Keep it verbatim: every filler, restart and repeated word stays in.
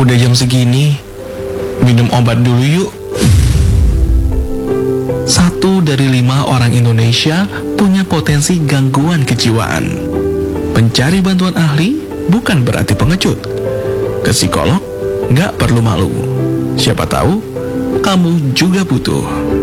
Udah jam segini, minum obat dulu yuk. Satu dari lima orang Indonesia punya potensi gangguan kejiwaan. Mencari bantuan ahli bukan berarti pengecut. Ke psikolog nggak perlu malu. Siapa tahu kamu juga butuh.